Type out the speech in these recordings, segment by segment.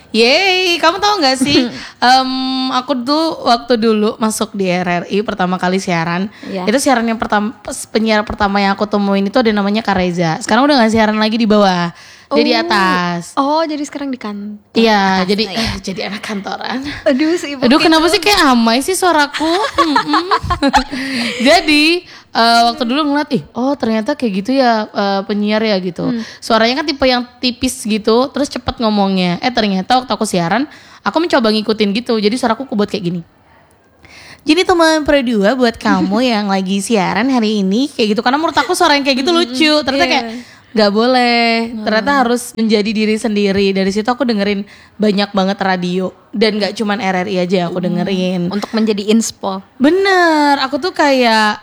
Yeay, kamu tahu nggak sih? Aku tuh waktu dulu masuk di RRI pertama kali siaran, itu siaran yang pertama, penyiar pertama yang aku temuin itu ada namanya Kak Reza. Sekarang udah nggak siaran lagi di bawah, dia di atas. Oh, jadi sekarang di kantor. Iya, jadi anak kantoran. Aduh, kenapa sih kayak amai sih suaraku? Jadi waktu dulu ngeliat, ternyata kayak gitu ya penyiar ya gitu. Suaranya kan tipe yang tipis gitu, terus cepet ngomongnya. Ternyata waktu aku siaran, aku mencoba ngikutin gitu. Jadi suaraku buat kayak gini. Jadi teman Pro2 buat kamu yang lagi siaran hari ini kayak gitu. Karena menurut aku suara yang kayak gitu lucu. Ternyata kayak gak boleh, ternyata harus menjadi diri sendiri. Dari situ aku dengerin banyak banget radio. Dan gak cuman RRI aja aku dengerin. Untuk menjadi inspo. Bener, aku tuh kayak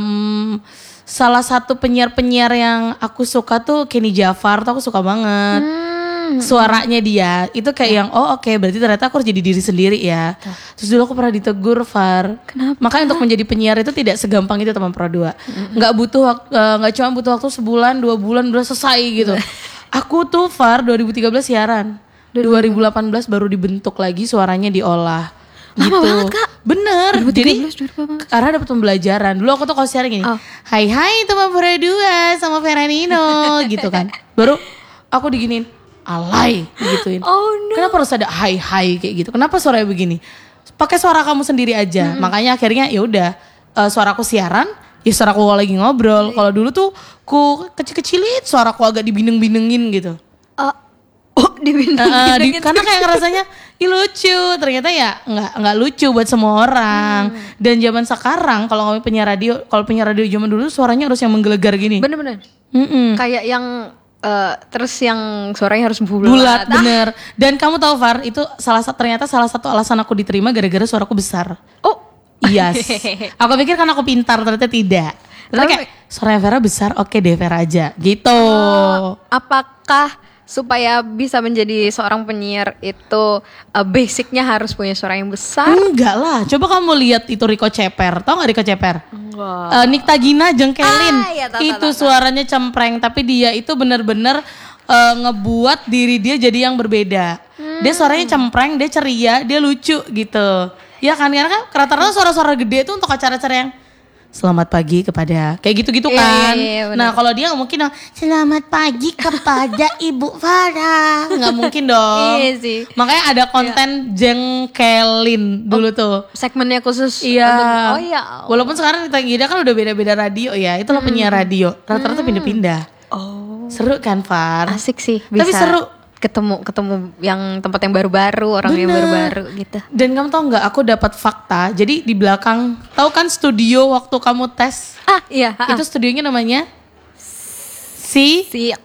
salah satu penyiar-penyiar yang aku suka tuh Kenny Jafar tuh aku suka banget. Suaranya dia itu kayak yang oke, berarti ternyata aku harus jadi diri sendiri ya. Terus dulu aku pernah ditegur, Far. Kenapa? Makanya untuk menjadi penyiar itu tidak segampang itu teman Pro 2. Nggak cuma butuh waktu sebulan 2 bulan udah selesai gitu. Aku tuh Far 2013 siaran, 2018 baru dibentuk lagi suaranya diolah. Gitu. Lama banget, Kak. Bener. 2013, Jadi 2018. karena dapat pembelajaran. Dulu aku tuh kalau siaran gini, hai teman Pro 2 sama Feranino gitu kan. Baru aku diginiin, alay gituin. Oh no. Kenapa harus ada hai kayak gitu? Kenapa suaranya begini? Pakai suara kamu sendiri aja. Makanya akhirnya ya udah suaraku siaran, ya suaraku lagi ngobrol. Kalau dulu tuh ku kecil-kecilin, suaraku agak dibindeng-bindengin gitu. Dibindeng-bindengin. Karena kayak ngerasanya lucu. Ternyata ya nggak lucu buat semua orang. Dan zaman sekarang kalau ngomongin penyiar radio zaman dulu suaranya harus yang menggelegar gini. Bener-bener. Kayak yang terus yang suaranya harus bulat. Bener. Dan kamu tahu Far, itu ternyata salah satu alasan aku diterima gara-gara suaraku besar. Yes. Aku pikir karena aku pintar, ternyata tidak. Ternyata kayak suaranya Vera besar, oke deh Vera aja gitu. Apakah supaya bisa menjadi seorang penyiar itu basicnya harus punya suara yang besar? Enggak lah, coba kamu lihat itu Rico Ceper. Tahu gak Rico Ceper? Nikta Gina jengkelin. Itu suaranya cempreng, tapi dia itu benar-benar ngebuat diri dia jadi yang berbeda. Dia suaranya cempreng, dia ceria, dia lucu gitu. Ya kan, karena kan rata-rata suara-suara gede itu untuk acara-acara yang selamat pagi kepada kayak gitu-gitu kan. Iya, nah kalau dia nggak mungkin dong, selamat pagi kepada Ibu Farah, nggak mungkin dong. Iya sih. Makanya ada konten jengkelin dulu tuh. Segmennya khusus. Iya. Iya. Walaupun sekarang kita gila kan udah beda-beda radio ya. Itulah penyiar radio. Rata-rata pindah-pindah. Seru kan Far? Asik sih. Bisa tapi seru. Ketemu yang tempat yang baru-baru, orang yang baru-baru gitu. Dan kamu tahu nggak? Aku dapat fakta. Jadi di belakang, tahu kan studio waktu kamu tes? Iya. Itu studionya namanya si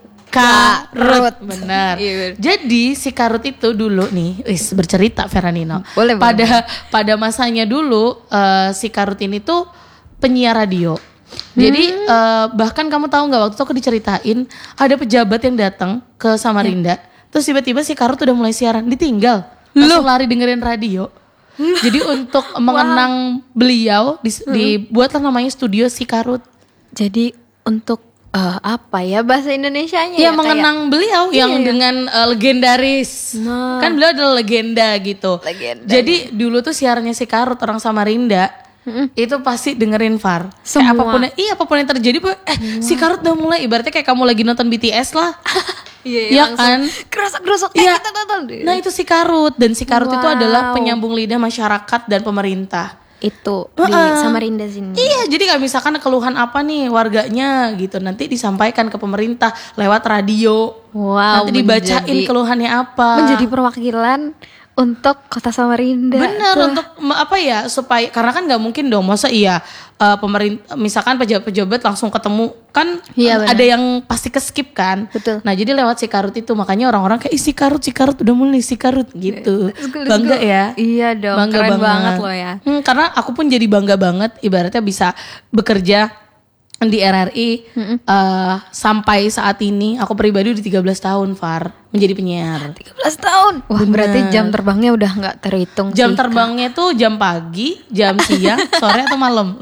Karut. Benar. Iya. Jadi si Karut itu dulu nih, bercerita Feranino. Boleh. Pada masanya dulu si Karut ini tuh penyiar radio. Jadi bahkan kamu tahu nggak waktu itu aku diceritain ada pejabat yang datang ke Samarinda. Terus tiba-tiba si Karut udah mulai siaran, ditinggal. Langsung lari dengerin radio. Jadi untuk mengenang beliau dibuatlah namanya studio si Karut. Jadi untuk apa ya bahasa Indonesianya ya? Mengenang beliau yang dengan legendaris. Kan beliau adalah legenda gitu. Jadi dulu tuh siarannya si Karut orang Samarinda. Itu pasti dengerin Far. Semua. Apapun yang terjadi si Karut udah mulai ibaratnya kayak kamu lagi nonton BTS lah. Iya kan? Kerosok kita nonton deh. Nah itu si Karut. Dan si Karut itu adalah penyambung lidah masyarakat dan pemerintah. Itu di Samarinda sini. Iya, jadi kayak misalkan keluhan apa nih warganya gitu, nanti disampaikan ke pemerintah lewat radio. Nanti dibacain keluhannya apa. Menjadi perwakilan untuk kota Samarinda. Bener, untuk apa ya, supaya karena kan nggak mungkin dong masa pemerintah misalkan pejabat-pejabat langsung ketemu kan. Ada yang pasti ke-skip kan. Betul. Nah jadi lewat si Karut itu makanya orang-orang kayak si Karut udah mulai si Karut gitu. Bangga ya. Iya dong, bangga keren banget loh ya. Karena aku pun jadi bangga banget ibaratnya bisa bekerja di RRI sampai saat ini. Aku pribadi udah 13 tahun Far menjadi penyiar. 13 tahun. Wah, berarti jam terbangnya udah gak terhitung. Jam terbangnya tuh jam pagi, jam siang, sore atau malam.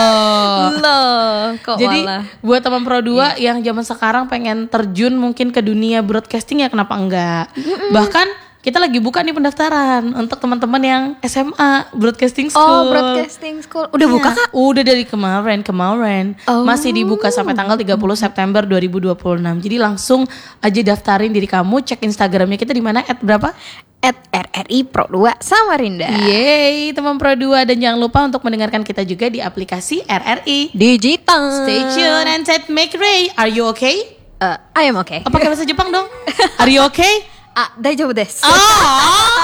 Loh, kok jadi malah. buat teman Pro 2 yang zaman sekarang pengen terjun mungkin ke dunia broadcasting ya kenapa enggak. Bahkan kita lagi buka nih pendaftaran untuk teman-teman yang SMA Broadcasting School. Oh, Broadcasting School. Udah buka, Kak? Udah dari kemarin. Oh. Masih dibuka sampai tanggal 30 September 2026. Jadi langsung aja daftarin diri kamu, cek Instagramnya kita di mana @berapa? @RRI Pro 2 Samarinda. Yeay, teman Pro 2, dan jangan lupa untuk mendengarkan kita juga di aplikasi RRI Digital. Stay tuned and set make Ray. Are you okay? I am okay. Pakai bahasa Jepang dong. Are you okay? 大丈夫です。 Oh.